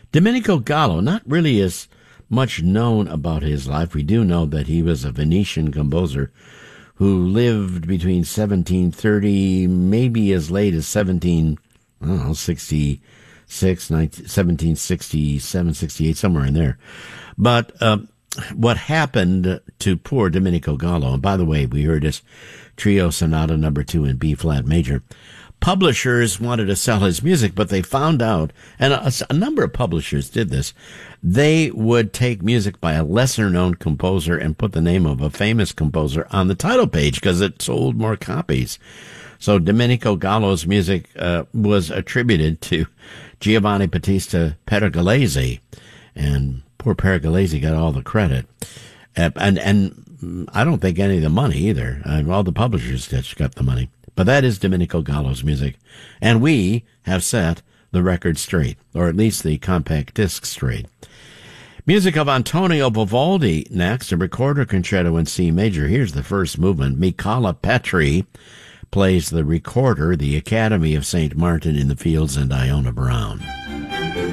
Domenico Gallo, not really as much known about his life. We do know that he was a Venetian composer who lived between 1730, maybe as late as 1767, 68, somewhere in there. But what happened to poor Domenico Gallo, and by the way, we heard his Trio Sonata number 2 in B-flat major. Publishers wanted to sell his music, but they found out, and a number of publishers did this, they would take music by a lesser-known composer and put the name of a famous composer on the title page because it sold more copies. So Domenico Gallo's music was attributed to Giovanni Battista Pergolesi, and poor Pergolesi got all the credit. And I don't think any of the money either. All the publishers got the money. But that is Domenico Gallo's music. And we have set the record straight, or at least the compact disc straight. Music of Antonio Vivaldi next, a recorder concerto in C major. Here's the first movement. Michala Petri plays the recorder, the Academy of St. Martin in the Fields, and Iona Brown.